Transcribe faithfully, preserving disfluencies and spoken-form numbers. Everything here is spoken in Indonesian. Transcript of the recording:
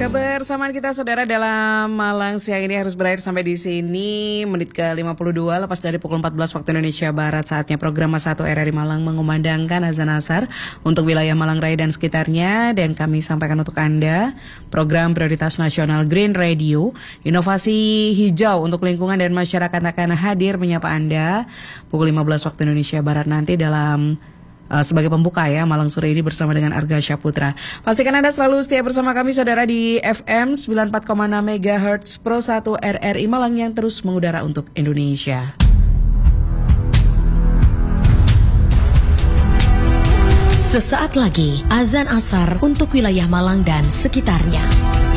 Kebersamaan kita saudara dalam Malang siang ini harus berakhir sampai di sini. Menit ke lima puluh dua lepas dari pukul empat belas waktu Indonesia Barat. Saatnya program satu R R I Malang mengumandangkan azan asar untuk wilayah Malang Raya dan sekitarnya. Dan kami sampaikan untuk Anda program prioritas nasional Green Radio. Inovasi hijau untuk lingkungan dan masyarakat akan hadir menyapa Anda pukul lima belas waktu Indonesia Barat nanti dalam Uh, sebagai pembuka ya Malang Sore ini bersama dengan Arga Syaputra. Pastikan Anda selalu setia bersama kami saudara di F M sembilan puluh empat koma enam megahertz Pro satu R R I Malang yang terus mengudara untuk Indonesia. Sesaat lagi azan asar untuk wilayah Malang dan sekitarnya.